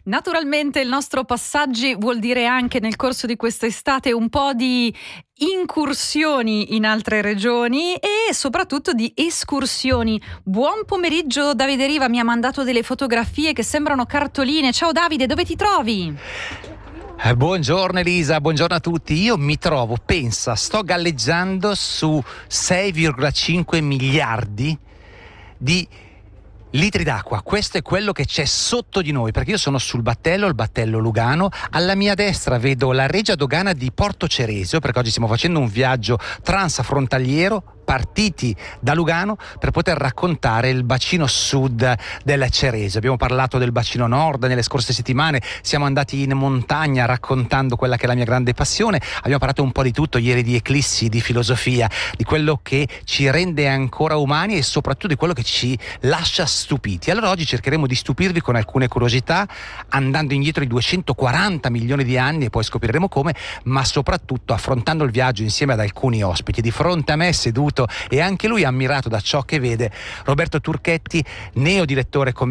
Naturalmente il nostro Passaggi vuol dire anche nel corso di quest'estate un po' di incursioni in altre regioni e soprattutto di escursioni. Buon pomeriggio, Davide Riva mi ha mandato delle fotografie che sembrano cartoline. Ciao Davide, dove ti trovi? Buongiorno Elisa, buongiorno a tutti. Io mi trovo, sto galleggiando su 6,5 miliardi di litri d'acqua. Questo è quello che c'è sotto di noi, perché io sono sul battello, il battello Lugano. Alla mia destra vedo la Regia Dogana di Porto Ceresio, perché oggi stiamo facendo un viaggio transfrontaliero, partiti da Lugano per poter raccontare il bacino sud del Ceresio. Abbiamo parlato del bacino nord nelle scorse settimane, siamo andati in montagna raccontando quella che è la mia grande passione, abbiamo parlato un po' di tutto ieri, di eclissi, di filosofia, di quello che ci rende ancora umani e soprattutto di quello che ci lascia stupiti. Allora oggi cercheremo di stupirvi con alcune curiosità, andando indietro di 240 milioni di anni e poi scopriremo come, ma soprattutto affrontando il viaggio insieme ad alcuni ospiti. Di fronte a me seduto e anche lui ammirato da ciò che vede, Roberto Turchetti, neodirettore commerciale